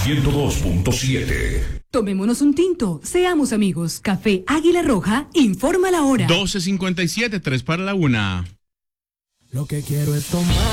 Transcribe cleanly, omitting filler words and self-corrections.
102.7. Tomémonos un tinto, seamos amigos. Café Águila Roja, informa la hora. 12:57, 3 para la 1. Lo que quiero es tomar.